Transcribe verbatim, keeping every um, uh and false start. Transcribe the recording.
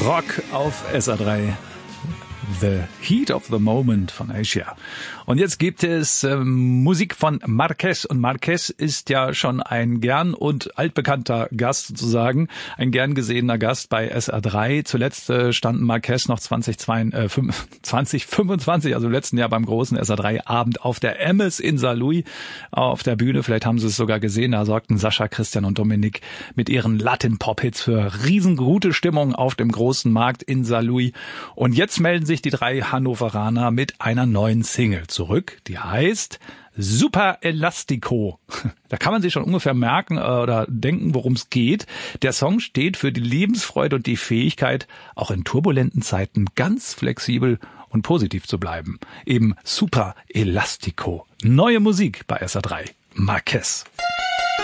Rock auf S A drei. The Heat of the Moment von Asia. Und jetzt gibt es äh, Musik von Marquez. Und Marquez ist ja schon ein gern und altbekannter Gast sozusagen. Ein gern gesehener Gast bei S A drei. Zuletzt äh, standen Marquez noch zwanzig fünfundzwanzig, also im letzten Jahr beim großen S A drei Abend auf der Emmes in Saarlouis auf der Bühne. Vielleicht haben Sie es sogar gesehen. Da sorgten Sascha, Christian und Dominik mit ihren Latin-Pop-Hits für riesengute Stimmung auf dem großen Markt in Saarlouis. Und jetzt melden sich die drei Hannoveraner mit einer neuen Single zurück, die heißt Super Elastico. Da kann man sich schon ungefähr merken oder denken, worum es geht. Der Song steht für die Lebensfreude und die Fähigkeit, auch in turbulenten Zeiten ganz flexibel und positiv zu bleiben. Eben Super Elastico. Neue Musik bei S A drei. Marquez.